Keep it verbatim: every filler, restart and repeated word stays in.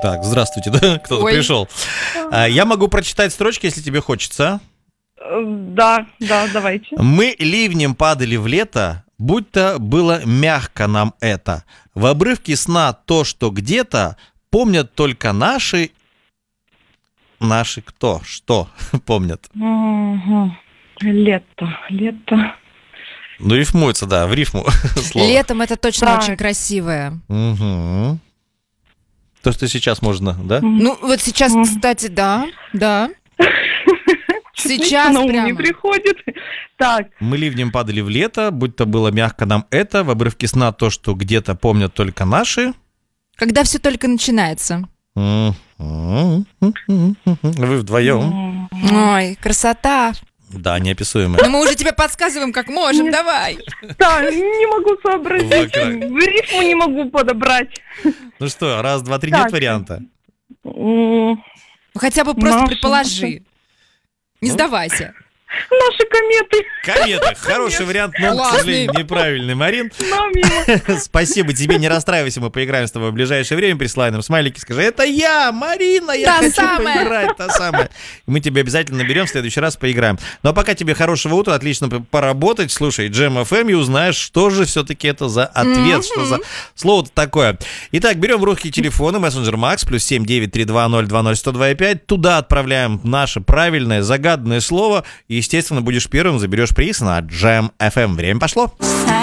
Так, здравствуйте, да? Кто-то Ой. пришел. А, Я могу прочитать строчки, если тебе хочется. Э, Да, да, давайте. Мы ливнем падали в лето, будто было мягко нам это. В обрывке сна то, что где-то, помнят только наши... Наши кто? Что помнят? Мгм. Лето, лето. Ну, рифмуется, да, в рифму слово. Летом это точно Так. очень красивое. Мгм. То, что сейчас можно, да? Ну, вот сейчас, Мгм. кстати, да, да. Что-то Сейчас на ум не прямо. приходит. Так, Мы ливнем падали в лето, будто было мягко нам это. В обрывке сна то, что где-то помнят только наши. Когда все только начинается. М. Вы вдвоем. м, Ой, красота. Да, неописуемое. Но мы уже тебе подсказываем, как можем, давай. так, не могу сообразить. Вокруг. В рифму не могу подобрать. Ну что, раз, два, три, Так. нет варианта? М, Ну, хотя бы просто Маша, предположи. Не Ну. сдавайся. Наши кометы. Кометы. Хороший вариант, но, к Классный. сожалению, неправильный, Марин. Но мимо. Спасибо тебе, не расстраивайся, мы поиграем с тобой в ближайшее время. Присылай нам смайлики, скажи, это я, Марина, я Та хочу самая. поиграть, та самая. И мы тебя обязательно наберем, в следующий раз поиграем. Ну а пока тебе хорошего утра, отлично п- поработать, слушай Джем эф эм и узнаешь, что же все-таки это за ответ, что за слово-то такое. Итак, берем в руки телефоны, мессенджер Макс, плюс семь девять три два ноль два ноль сто два и пять, туда отправляем наше правильное загаданное слово, и, естественно, будешь первым, заберешь приз на Джем эф эм. Время пошло.